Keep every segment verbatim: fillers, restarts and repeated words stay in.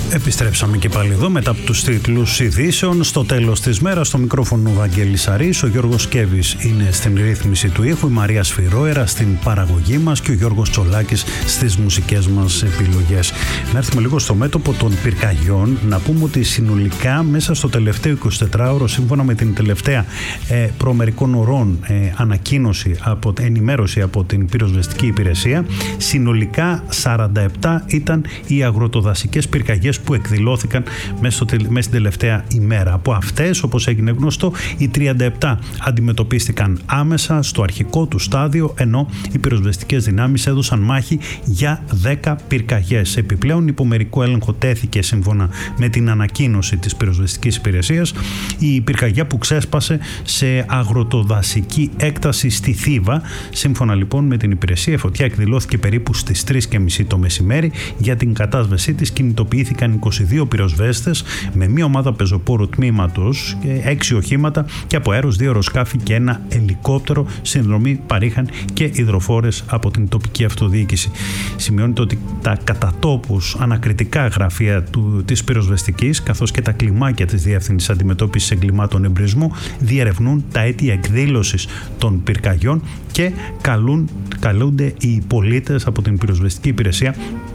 Επιστρέψαμε και πάλι εδώ μετά από τους τίτλους ειδήσεων. Στο τέλος της μέρας, στο μικρόφωνο Βαγγέλης Αρής, ο Γιώργος Κέβης είναι στην ρύθμιση του ήχου, η Μαρία Σφυρόερα στην παραγωγή μας και ο Γιώργος Τσολάκης στις μουσικές μας επιλογές. Να έρθουμε λίγο στο μέτωπο των πυρκαγιών. Να πούμε ότι συνολικά μέσα στο τελευταίο εικοσιτετράωρο, σύμφωνα με την τελευταία ε, προμερικών ωρών ε, ανακοίνωση, από, ενημέρωση από την πυροσβεστική υπηρεσία, συνολικά σαράντα επτά ήταν οι αγροτοδασικές πυρκαγιές που εκδηλώθηκαν μέσα, στο, μέσα στην τελευταία ημέρα. Από αυτές, όπως έγινε γνωστό, οι τριάντα επτά αντιμετωπίστηκαν άμεσα στο αρχικό του στάδιο, ενώ οι πυροσβεστικές δυνάμεις έδωσαν μάχη για δέκα πυρκαγιές. Επιπλέον, υπομερικό έλεγχο τέθηκε, σύμφωνα με την ανακοίνωση της πυροσβεστικής υπηρεσίας, η πυρκαγιά που ξέσπασε σε αγροτοδασική έκταση στη Θήβα. Σύμφωνα λοιπόν με την υπηρεσία, η φωτιά εκδηλώθηκε περίπου στις τρεις και μισή το μεσημέρι. Για την κατάσβεσή της κινητοποιήθηκαν είκοσι δύο πυροσβέστες με μία ομάδα πεζοπόρου τμήματος, έξι οχήματα και από αέρος δύο αεροσκάφη και ένα ελικόπτερο. Συνδρομή παρήχαν και υδροφόρες από την τοπική αυτοδιοίκηση. Σημειώνεται ότι τα κατατόπους ανακριτικά γραφεία του, της πυροσβεστικής, καθώς και τα κλιμάκια της Διεύθυνσης Αντιμετώπισης Εγκλημάτων Εμπρισμού, διερευνούν τα αίτια εκδήλωσης των πυρκαγιών και καλούν, καλούνται οι πολίτες από την πυροσβεστική υπηρεσία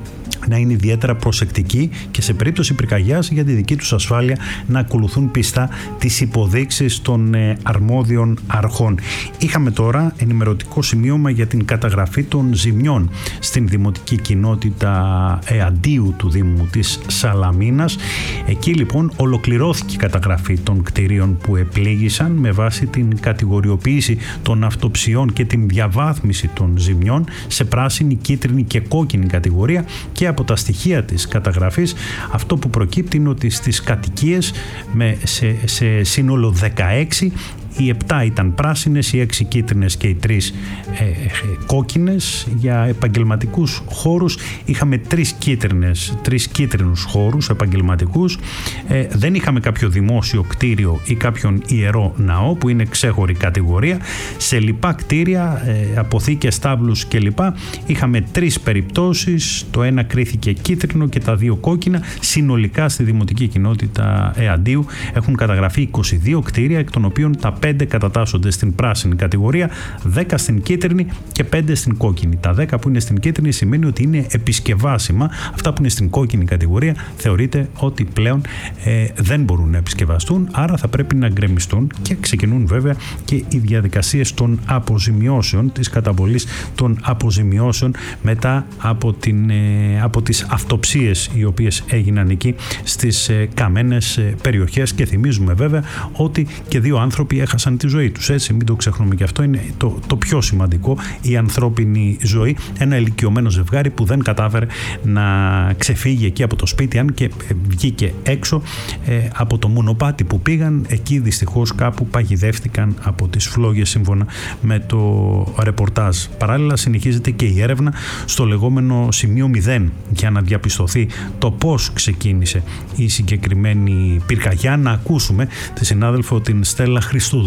να είναι ιδιαίτερα προσεκτικοί και σε περίπτωση πυρκαγιάς, για τη δική τους ασφάλεια, να ακολουθούν πιστά τις υποδείξεις των ε, αρμόδιων αρχών. Είχαμε τώρα ενημερωτικό σημείωμα για την καταγραφή των ζημιών στην δημοτική κοινότητα ε, Αντίου του Δήμου της Σαλαμίνας. Εκεί λοιπόν ολοκληρώθηκε η καταγραφή των κτηρίων που επλήγησαν με βάση την κατηγοριοποίηση των αυτοψιών και την διαβάθμιση των ζημιών σε πράσινη, κίτρινη και κόκκινη κατηγορία. Και από τα στοιχεία της καταγραφής, αυτό που προκύπτει είναι ότι στις κατοικίες με, σε, σε σύνολο δεκαέξι, οι επτά ήταν πράσινες, οι έξι κίτρινες και οι τρεις ε, ε, κόκκινες. Για επαγγελματικούς χώρους είχαμε τρεις κίτρινες, τρεις κίτρινους χώρους επαγγελματικούς. Ε, δεν είχαμε κάποιο δημόσιο κτίριο ή κάποιον ιερό ναό, που είναι ξέχωρη κατηγορία. Σε λοιπά κτίρια, ε, αποθήκες, στάβλους κλπ. Είχαμε τρεις περιπτώσεις. Το ένα κρίθηκε κίτρινο και τα δύο κόκκινα. Συνολικά στη δημοτική κοινότητα Εαντίου έχουν καταγραφεί είκοσι δύο κτίρια, εκ των οποίων τα πέντε κατατάσσονται στην πράσινη κατηγορία, δέκα στην κίτρινη και πέντε στην κόκκινη. Τα δέκα που είναι στην κίτρινη σημαίνει ότι είναι επισκευάσιμα. Αυτά που είναι στην κόκκινη κατηγορία θεωρείται ότι πλέον ε, δεν μπορούν να επισκευαστούν, άρα θα πρέπει να γκρεμιστούν, και ξεκινούν βέβαια και οι διαδικασίες των αποζημιώσεων, της καταβολής των αποζημιώσεων μετά από, την, ε, από τις αυτοψίες οι οποίες έγιναν εκεί στις ε, καμένες ε, περιοχές. Και θυμίζουμε βέβαια ότι και δύο άνθρωποι έχασαν τη ζωή τους, έτσι, μην το ξεχνούμε, και αυτό είναι το, το πιο σημαντικό, η ανθρώπινη ζωή. Ένα ηλικιωμένο ζευγάρι που δεν κατάφερε να ξεφύγει εκεί από το σπίτι, αν και βγήκε έξω ε, από το μονοπάτι που πήγαν, εκεί δυστυχώς κάπου παγιδεύτηκαν από τις φλόγες, σύμφωνα με το ρεπορτάζ. Παράλληλα συνεχίζεται και η έρευνα στο λεγόμενο σημείο μηδέν για να διαπιστωθεί το πώς ξεκίνησε η συγκεκριμένη πυρκαγιά. Να ακούσουμε τη συνάδελφο την Στέλλα Χριστοδουλίδου,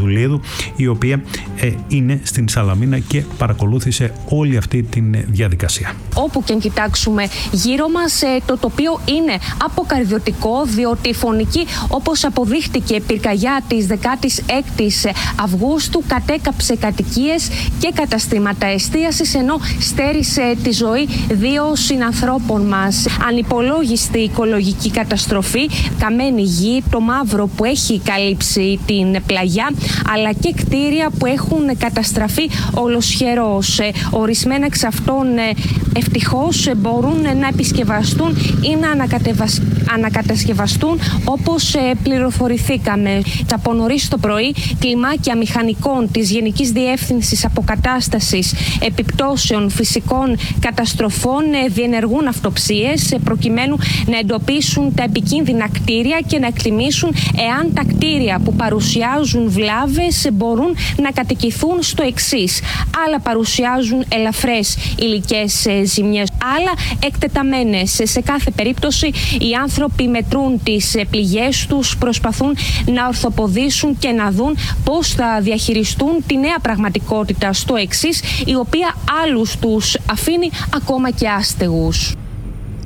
η οποία ε, είναι στην Σαλαμίνα και παρακολούθησε όλη αυτή τη διαδικασία. Όπου και αν κοιτάξουμε γύρω μας, ε, το τοπίο είναι αποκαρδιωτικό, διότι η φωνική, όπως αποδείχτηκε, πυρκαγιά της δεκάτης έκτης Αυγούστου κατέκαψε κατοικίες και καταστήματα εστίασης, ενώ στέρισε τη ζωή δύο συνανθρώπων μας. Ανυπολόγιστη οικολογική καταστροφή, καμένη γη, το μαύρο που έχει καλύψει την πλαγιά, αλλά και κτίρια που έχουν καταστραφεί ολοσχερώς. Ορισμένα εξ αυτών ευτυχώς μπορούν να επισκευαστούν ή να ανακατεβασ... ανακατασκευαστούν, όπως πληροφορηθήκαμε. Από νωρίς το πρωί, κλιμάκια μηχανικών της Γενικής Διεύθυνσης Αποκατάστασης Επιπτώσεων Φυσικών Καταστροφών διενεργούν αυτοψίες προκειμένου να εντοπίσουν τα επικίνδυνα κτίρια και να εκτιμήσουν εάν τα κτίρια που παρουσιάζουν βλάβες μπορούν να κατοικηθούν στο εξής. Άλλα παρουσιάζουν ελαφρές υλικές ζημιές, άλλα εκτεταμένες. Σε κάθε περίπτωση οι άνθρωποι μετρούν τις πληγές τους, προσπαθούν να ορθοποδήσουν και να δουν πώς θα διαχειριστούν τη νέα πραγματικότητα στο εξής, η οποία άλλους τους αφήνει ακόμα και άστεγους.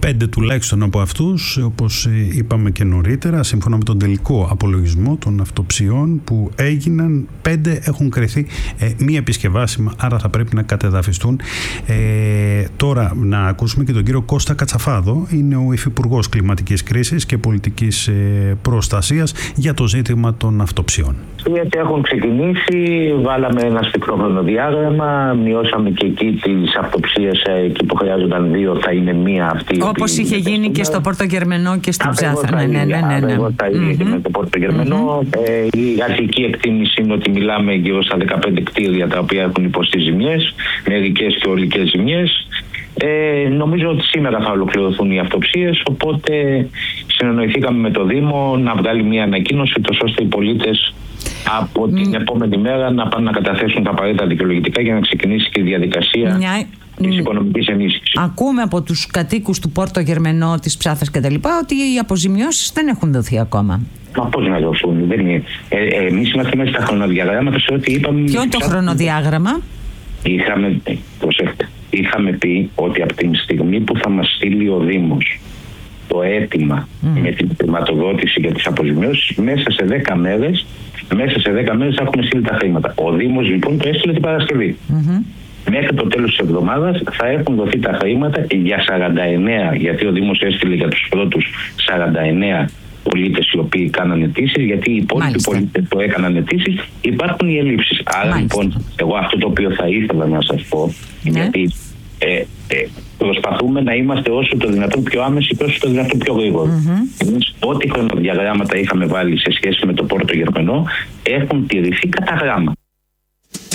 Πέντε τουλάχιστον από αυτούς, όπως είπαμε και νωρίτερα, σύμφωνα με τον τελικό απολογισμό των αυτοψιών που έγιναν, πέντε έχουν κριθεί ε, μη επισκευάσιμα, άρα θα πρέπει να κατεδαφιστούν. Ε, τώρα να ακούσουμε και τον κύριο Κώστα Κατσαφάδο, είναι ο Υφυπουργός Κλιματικής Κρίσης και Πολιτικής ε, Προστασίας, για το ζήτημα των αυτοψιών. Γιατί έχουν ξεκινήσει, βάλαμε ένα σφιχτό χρονοδιάγραμμα, μειώσαμε και εκεί τις αυτοψίες, εκεί που χρειάζονταν δύο θα είναι μία αυτή. Όπως είχε γίνει και στο Πόρτο Γερμενό και στην Ψάθα. Ναι, ναι, ναι, ναι, ναι. Θα είναι και με το Πόρτο Γερμενό. Mm-hmm. Ε, η αρχική εκτίμηση είναι ότι μιλάμε γύρω στα δεκαπέντε κτίρια τα οποία έχουν υποστεί ζημιές, μερικές και ολικές ζημιές. Ε, νομίζω ότι σήμερα θα ολοκληρωθούν οι αυτοψίες, οπότε συνεννοηθήκαμε με το Δήμο να βγάλει μια ανακοίνωση, ώστε οι πολίτες από mm. την επόμενη μέρα να πάνε να καταθέσουν τα απαραίτητα δικαιολογητικά για να ξεκινήσει και η διαδικασία Μια... της οικονομικής ενίσχυσης. Ακούμε από τους κατοίκους του Πόρτο Γερμενό, της Ψάθας κτλ. ότι οι αποζημιώσεις δεν έχουν δοθεί ακόμα. Μα πώς να δοθούν, δεν είναι. Ε, ε, εμείς είμαστε μέσα στα χρονοδιαγράμματα σε ό,τι είπαμε. Ποιο είναι το χρονοδιάγραμμα? Είχαμε, προσέχτε, είχαμε πει ότι από την στιγμή που θα μας στείλει ο Δήμος το αίτημα mm. με την χρηματοδότηση για τις αποζημιώσεις, μέσα σε δέκα μέρες Μέσα σε δέκα μέρες θα έχουμε στείλει τα χρήματα. Ο Δήμος λοιπόν το έστειλε την Παρασκευή. Mm-hmm. Μέχρι το τέλος της εβδομάδας θα έχουν δοθεί τα χρήματα για σαράντα εννέα, γιατί ο Δήμος έστειλε για τους πρώτους σαράντα εννέα πολίτες οι οποίοι κάναν αιτήσεις, γιατί οι υπόλοιποι πολίτες που έκαναν αιτήσεις υπάρχουν οι ελλείψεις. Άρα Μάλιστα. λοιπόν, εγώ αυτό το οποίο θα ήθελα να σας πω, ναι. γιατί ε, ε, προσπαθούμε να είμαστε όσο το δυνατόν πιο άμεση και όσο το δυνατόν πιο γρήγορα. Mm-hmm. Εμείς ό,τι χρονοδιαγράμματα είχαμε βάλει σε σχέση με το Πόρτο Γερμενό έχουν τηρηθεί κατά γράμμα.